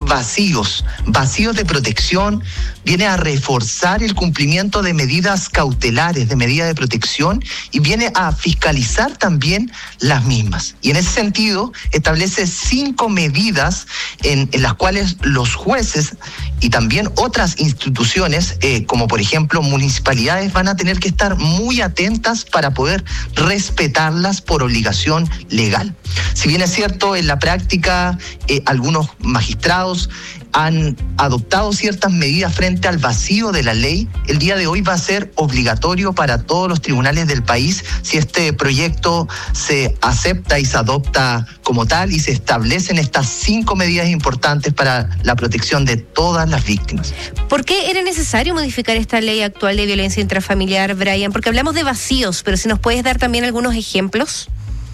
vacíos de protección, viene a reforzar el cumplimiento de medidas cautelares, de medidas de protección, y viene a fiscalizar también las mismas. Y en ese sentido establece 5 medidas en las cuales los jueces y también otras instituciones, como por ejemplo municipalidades, van a tener que estar muy atentas para poder respetarlas por obligación legal. Si bien es cierto, en la práctica algunos magistrados han adoptado ciertas medidas frente al vacío de la ley, el día de hoy va a ser obligatorio para todos los tribunales del país, si este proyecto se acepta y se adopta como tal y se establecen estas 5 medidas importantes para la protección de todas las víctimas. ¿Por qué era necesario modificar esta ley actual de violencia intrafamiliar, Brian? Porque hablamos de vacíos, pero si nos puedes dar también algunos ejemplos.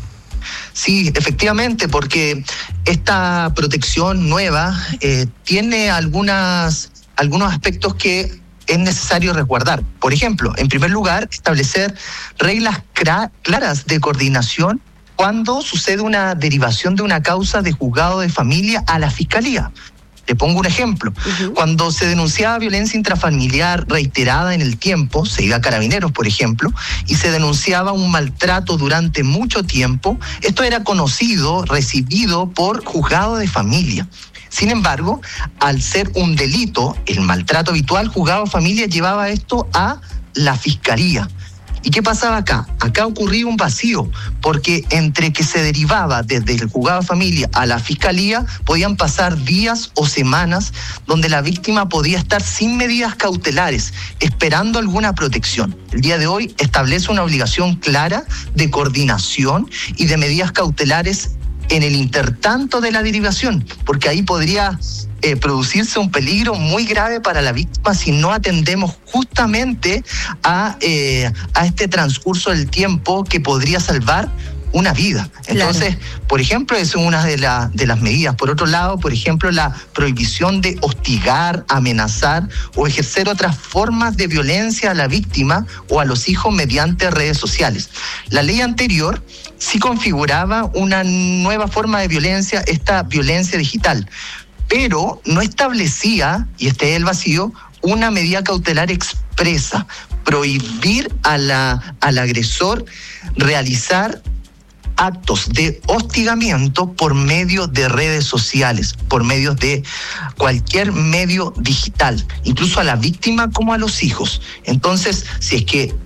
Sí, efectivamente, porque esta protección nueva tiene algunos aspectos que es necesario resguardar. Por ejemplo, en primer lugar, establecer reglas claras de coordinación cuando sucede una derivación de una causa de juzgado de familia a la fiscalía. Le pongo un ejemplo. Cuando se denunciaba violencia intrafamiliar reiterada en el tiempo, se iba a Carabineros, por ejemplo, y se denunciaba un maltrato durante mucho tiempo, esto era conocido, recibido por juzgado de familia. Sin embargo, al ser un delito, el maltrato habitual, juzgado de familia llevaba esto a la fiscalía. ¿Y qué pasaba acá? Acá ocurría un vacío, porque entre que se derivaba desde el juzgado de familia a la fiscalía, podían pasar días o semanas donde la víctima podía estar sin medidas cautelares, esperando alguna protección. El día de hoy establece una obligación clara de coordinación y de medidas cautelares en el intertanto de la derivación, porque ahí podría producirse un peligro muy grave para la víctima si no atendemos justamente a este transcurso del tiempo que podría salvar una vida. Entonces, por ejemplo, es una de las medidas. Por otro lado, por ejemplo, la prohibición de hostigar, amenazar o ejercer otras formas de violencia a la víctima o a los hijos mediante redes sociales. La ley anterior sí configuraba una nueva forma de violencia, esta violencia digital, pero no establecía, y este es el vacío, una medida cautelar expresa, prohibir al agresor realizar actos de hostigamiento por medio de redes sociales, por medio de cualquier medio digital, incluso a la víctima como a los hijos. Entonces, si es que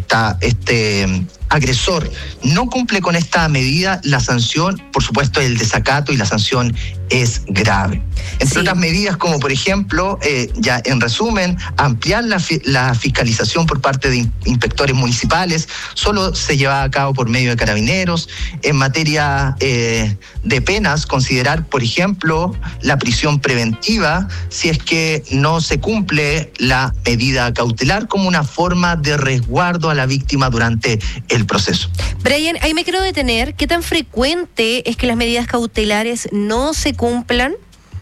este agresor no cumple con esta medida, la sanción, por supuesto, el desacato y la sanción es grave. Entre otras medidas, como por ejemplo, ya en resumen, ampliar la fiscalización por parte de inspectores municipales, solo se lleva a cabo por medio de Carabineros. En materia de penas, considerar, por ejemplo, la prisión preventiva si es que no se cumple la medida cautelar como una forma de resguardo a la víctima durante el proceso. Brian, ahí me quiero detener. ¿Qué tan frecuente es que las medidas cautelares no se cumplan?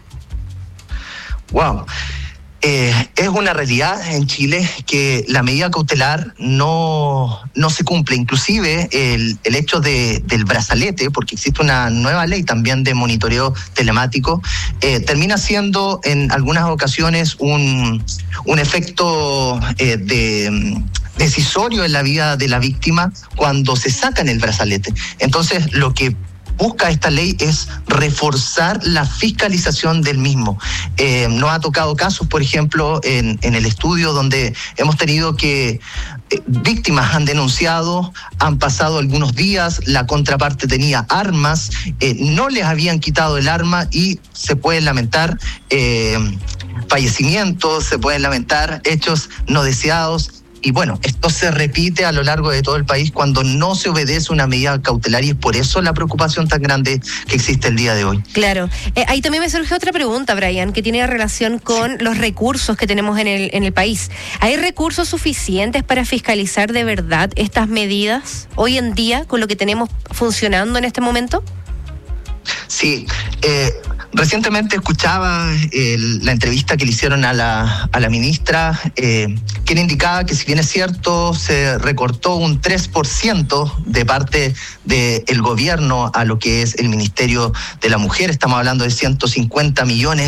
Wow. Es una realidad en Chile que la medida cautelar no se cumple. Inclusive el hecho del brazalete, porque existe una nueva ley también de monitoreo telemático, termina siendo en algunas ocasiones un efecto decisorio en la vida de la víctima cuando se sacan el brazalete. Entonces, lo que busca esta ley es reforzar la fiscalización del mismo. Nos ha tocado casos, por ejemplo, en el estudio donde hemos tenido que víctimas han denunciado, han pasado algunos días, la contraparte tenía armas, no les habían quitado el arma y se pueden lamentar fallecimientos, se pueden lamentar hechos no deseados. Y bueno, esto se repite a lo largo de todo el país cuando no se obedece una medida cautelar, y es por eso la preocupación tan grande que existe el día de hoy. Claro. Ahí también me surge otra pregunta, Brian, que tiene relación con los recursos que tenemos en el país. ¿Hay recursos suficientes para fiscalizar de verdad estas medidas hoy en día con lo que tenemos funcionando en este momento? Sí. Recientemente escuchaba la entrevista que le hicieron a la ministra, quien indicaba que si bien es cierto se recortó un 3% de parte del gobierno a lo que es el Ministerio de la Mujer, estamos hablando de 150 millones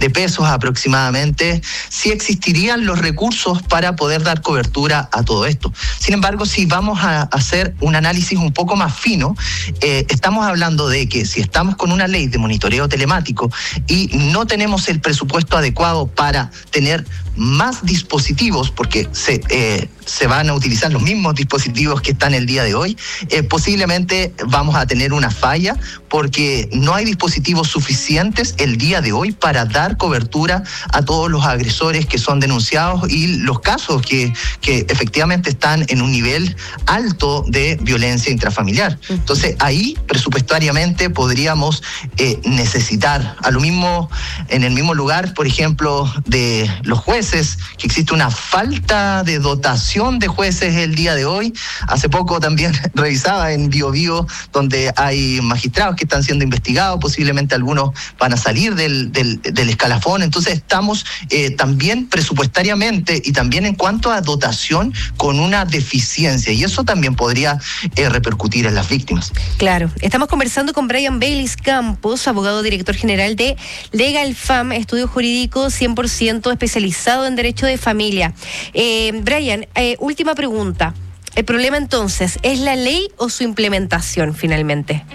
de pesos aproximadamente, sí existirían los recursos para poder dar cobertura a todo esto. Sin embargo, si vamos a hacer un análisis un poco más fino, estamos hablando de que si estamos con una ley de monitoreo telemático y no tenemos el presupuesto adecuado para tener más dispositivos, porque se van a utilizar los mismos dispositivos que están el día de hoy, posiblemente vamos a tener una falla porque no hay dispositivos suficientes el día de hoy para dar cobertura a todos los agresores que son denunciados y los casos que efectivamente están en un nivel alto de violencia intrafamiliar. Entonces ahí presupuestariamente podríamos necesitar a lo mismo, en el mismo lugar, por ejemplo, de los jueces, que existe una falta de dotación de jueces el día de hoy. Hace poco también revisaba en Biobío, donde hay magistrados que están siendo investigados, posiblemente algunos van a salir del escalafón. Entonces estamos también presupuestariamente y también en cuanto a dotación con una deficiencia, y eso también podría repercutir en las víctimas. Claro, estamos conversando con Brian Baylis Campos, abogado director general de Legal Fam, estudio jurídico 100% especializado en derecho de familia. Brian, última pregunta. ¿El problema entonces es la ley o su implementación finalmente?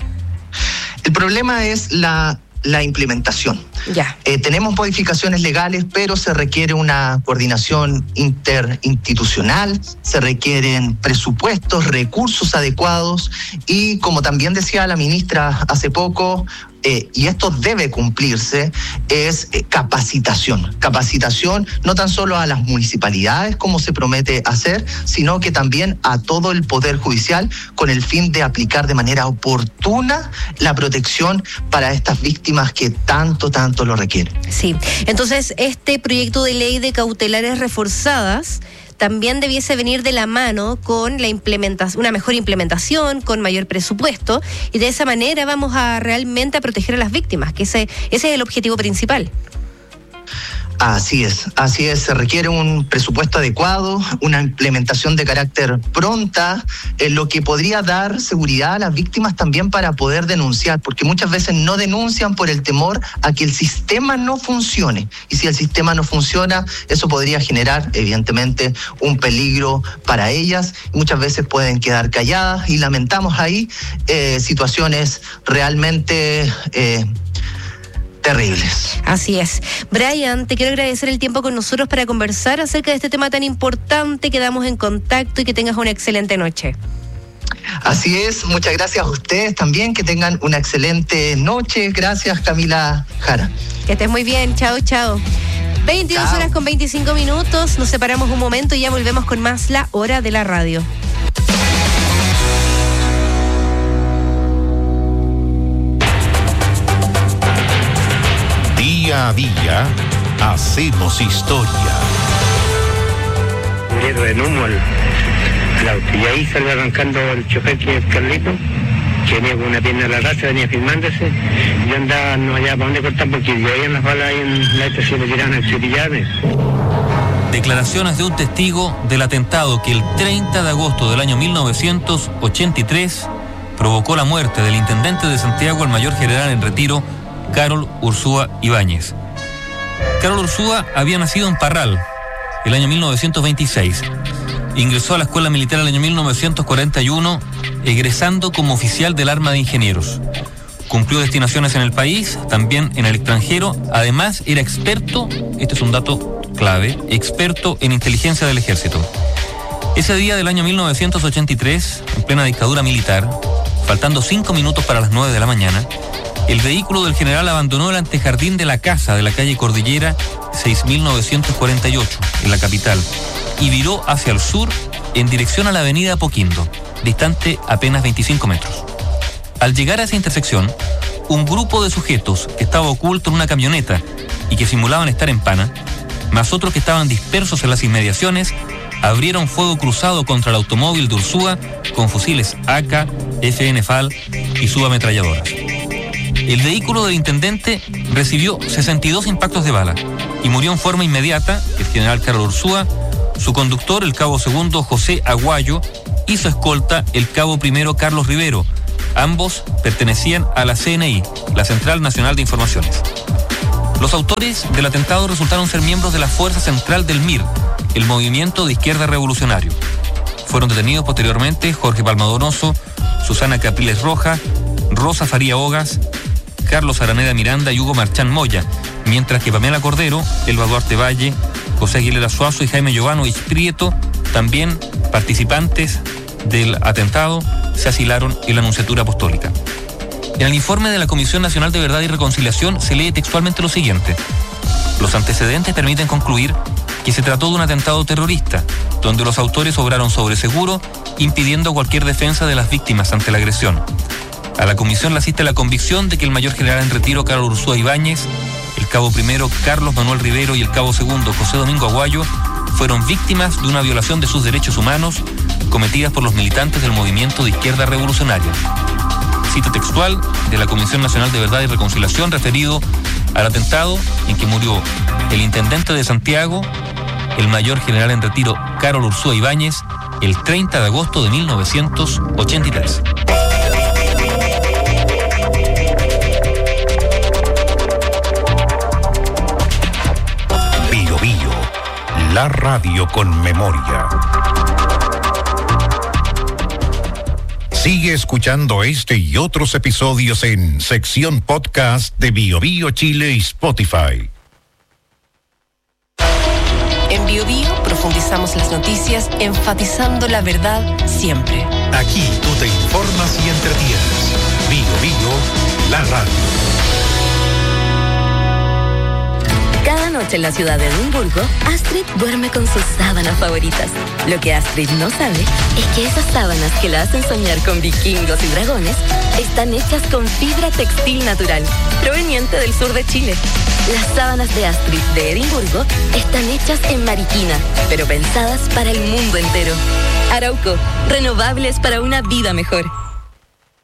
El problema es la implementación. Ya. Tenemos modificaciones legales, pero se requiere una coordinación interinstitucional, se requieren presupuestos, recursos adecuados y, como también decía la ministra hace poco, y esto debe cumplirse, es capacitación. Capacitación no tan solo a las municipalidades, como se promete hacer, sino que también a todo el Poder Judicial, con el fin de aplicar de manera oportuna la protección para estas víctimas que tanto lo requieren. Sí, entonces este proyecto de ley de cautelares reforzadas también debiese venir de la mano con la implementación, una mejor implementación, con mayor presupuesto, y de esa manera vamos a realmente a proteger a las víctimas, que ese es el objetivo principal. Así es, se requiere un presupuesto adecuado, una implementación de carácter pronta, lo que podría dar seguridad a las víctimas también para poder denunciar, porque muchas veces no denuncian por el temor a que el sistema no funcione, y si el sistema no funciona, eso podría generar evidentemente un peligro para ellas, muchas veces pueden quedar calladas y lamentamos ahí situaciones realmente terribles. Así es. Brian, te quiero agradecer el tiempo con nosotros para conversar acerca de este tema tan importante. Quedamos en contacto y que tengas una excelente noche. Así es, muchas gracias a ustedes también, que tengan una excelente noche. Gracias, Camila Jara. Que estés muy bien, chao. 22 horas con 25 minutos, nos separamos un momento y ya volvemos con más La Hora de la Radio. Día a día, hacemos historia. En humo al auto. Y ahí salió arrancando el chofer, que es Carlito, que venía con una pierna a la raza, venía filmándose. Yo andaba no allá para dónde cortar, porque yo veía las balas ahí en la estación de tiraban al cepillarme. Declaraciones de un testigo del atentado que el 30 de agosto del año 1983 provocó la muerte del intendente de Santiago, el mayor general en retiro, Carol Ursúa Ibáñez. Carol Ursúa había nacido en Parral el año 1926. Ingresó a la escuela militar el año 1941, egresando como oficial del Arma de Ingenieros. Cumplió destinaciones en el país, también en el extranjero. Además, era experto, este es un dato clave, experto en inteligencia del ejército. Ese día del año 1983, en plena dictadura militar, faltando 5 minutos para las 9 de la mañana, el vehículo del general abandonó el antejardín de la casa de la calle Cordillera 6948, en la capital, y viró hacia el sur en dirección a la avenida Apoquindo, distante apenas 25 metros. Al llegar a esa intersección, un grupo de sujetos que estaba oculto en una camioneta y que simulaban estar en Pana, más otros que estaban dispersos en las inmediaciones, abrieron fuego cruzado contra el automóvil de Ursúa con fusiles AK, FN-FAL y subametralladoras. El vehículo del intendente recibió 62 impactos de bala y murió en forma inmediata el general Carlos Ursúa, su conductor, el cabo segundo José Aguayo, y su escolta, el cabo primero Carlos Rivero. Ambos pertenecían a la CNI, la Central Nacional de Informaciones. Los autores del atentado resultaron ser miembros de la Fuerza Central del MIR, el Movimiento de Izquierda Revolucionario. Fueron detenidos posteriormente Jorge Palma Donoso, Susana Capriles Roja, Rosa Faría Hogas, Carlos Araneda Miranda y Hugo Marchán Moya, mientras que Pamela Cordero, Elba Duarte Valle, José Aguilera Suazo y Jaime Jovanovich Prieto, también participantes del atentado, se asilaron en la Nunciatura Apostólica. En el informe de la Comisión Nacional de Verdad y Reconciliación se lee textualmente lo siguiente: los antecedentes permiten concluir que se trató de un atentado terrorista, donde los autores obraron sobre seguro, impidiendo cualquier defensa de las víctimas ante la agresión. A la comisión le asiste la convicción de que el mayor general en retiro Carlos Ursúa Ibáñez, el cabo primero Carlos Manuel Rivero y el cabo segundo José Domingo Aguayo fueron víctimas de una violación de sus derechos humanos cometidas por los militantes del movimiento de izquierda revolucionaria. Cita textual de la Comisión Nacional de Verdad y Reconciliación referido al atentado en que murió el intendente de Santiago, el mayor general en retiro Carlos Ursúa Ibáñez, el 30 de agosto de 1983. Bio Bio, la radio con memoria. Sigue escuchando este y otros episodios en sección podcast de Bio Bio Chile y Spotify. En Bio Bio profundizamos las noticias, enfatizando la verdad siempre. Aquí tú te informas y entretienes. Bio Bio, la radio. Cada noche en la ciudad de Edimburgo, Astrid duerme con sus sábanas favoritas. Lo que Astrid no sabe es que esas sábanas que la hacen soñar con vikingos y dragones están hechas con fibra textil natural, proveniente del sur de Chile. Las sábanas de Astrid de Edimburgo están hechas en Mariquina, pero pensadas para el mundo entero. Arauco, renovables para una vida mejor.